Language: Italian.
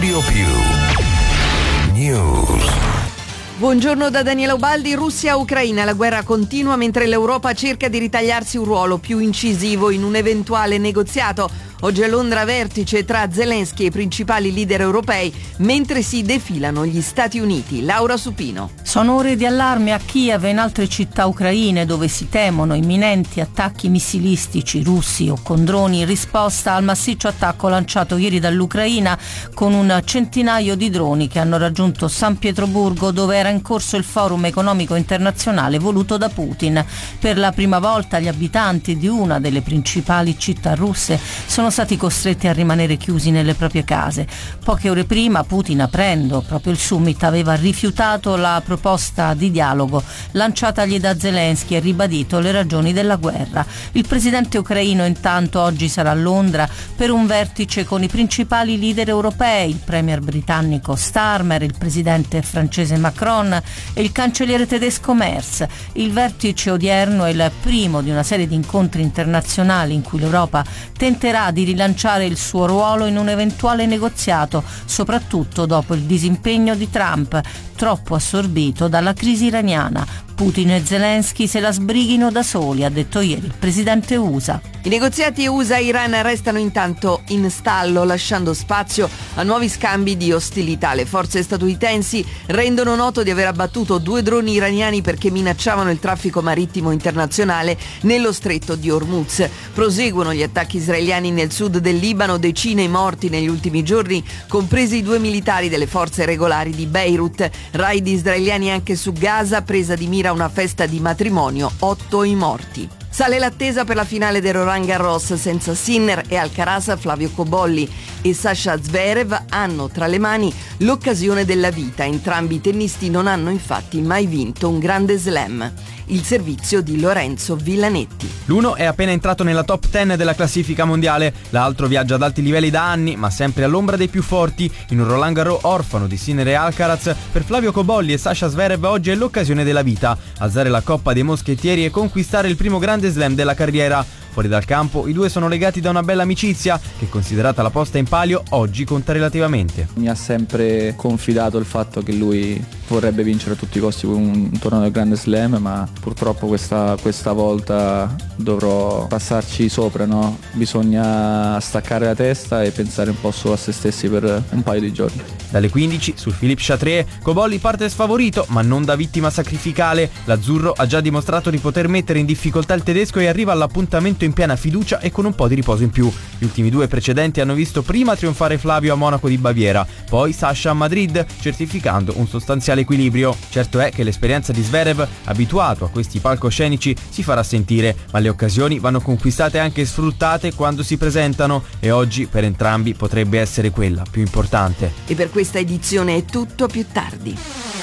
Radio Più News. Buongiorno da Daniela Ubaldi. Russia-Ucraina, la guerra continua mentre l'Europa cerca di ritagliarsi un ruolo più incisivo in un eventuale negoziato. Oggi a Londra vertice tra Zelensky e i principali leader europei mentre si defilano gli Stati Uniti. Laura Supino. Sono ore di allarme a Kiev e in altre città ucraine dove si temono imminenti attacchi missilistici russi o con droni in risposta al massiccio attacco lanciato ieri dall'Ucraina con un centinaio di droni che hanno raggiunto San Pietroburgo, dove era in corso il forum economico internazionale voluto da Putin. Per la prima volta gli abitanti di una delle principali città russe sono stati costretti a rimanere chiusi nelle proprie case. Poche ore prima Putin, aprendo proprio il summit, aveva rifiutato la proposta di dialogo lanciatagli da Zelensky e ribadito le ragioni della guerra. Il presidente ucraino intanto oggi sarà a Londra per un vertice con i principali leader europei, il premier britannico Starmer, il presidente francese Macron e il cancelliere tedesco Merz. Il vertice odierno è il primo di una serie di incontri internazionali in cui l'Europa tenterà di rilanciare il suo ruolo in un eventuale negoziato, soprattutto dopo il disimpegno di Trump, troppo assorbito dalla crisi iraniana. Putin e Zelensky se la sbrighino da soli, ha detto ieri il presidente USA. I negoziati USA-Iran restano intanto in stallo, lasciando spazio a nuovi scambi di ostilità. Le forze statunitensi rendono noto di aver abbattuto 2 droni iraniani perché minacciavano il traffico marittimo internazionale nello stretto di Hormuz. Proseguono gli attacchi israeliani nel sud del Libano, decine i morti negli ultimi giorni, compresi i 2 militari delle forze regolari di Beirut. Raid israeliani anche su Gaza, presa di mira una festa di matrimonio, 8 i morti. Sale l'attesa per la finale del Roland Garros senza Sinner e Alcaraz. Flavio Cobolli e Sasha Zverev hanno tra le mani l'occasione della vita. Entrambi i tennisti non hanno infatti mai vinto un grande slam. Il servizio di Lorenzo Villanetti. L'uno è appena entrato nella top 10 della classifica mondiale, l'altro viaggia ad alti livelli da anni, ma sempre all'ombra dei più forti. In un Roland Garros orfano di Sinner e Alcaraz, per Flavio Cobolli e Sasha Zverev oggi è l'occasione della vita: alzare la coppa dei moschettieri e conquistare il primo grande slam della carriera. Fuori dal campo i due sono legati da una bella amicizia che, considerata la posta in palio, oggi conta relativamente. Mi ha sempre confidato il fatto che lui vorrebbe vincere a tutti i costi un torneo del Grande Slam, ma purtroppo questa volta dovrò passarci sopra, no? Bisogna staccare la testa e pensare un po' solo a se stessi per un paio di giorni. Dalle 15 sul Philippe Chatrier, Cobolli parte sfavorito ma non da vittima sacrificale. L'azzurro ha già dimostrato di poter mettere in difficoltà il tedesco e arriva all'appuntamento in piena fiducia e con un po' di riposo in più. Gli ultimi 2 precedenti hanno visto prima trionfare Flavio a Monaco di Baviera, poi Sasha a Madrid, certificando un sostanziale equilibrio. Certo è che l'esperienza di Zverev, abituato a questi palcoscenici, si farà sentire, ma le occasioni vanno conquistate e anche sfruttate quando si presentano, e oggi per entrambi potrebbe essere quella più importante. E per questa edizione è tutto, più tardi.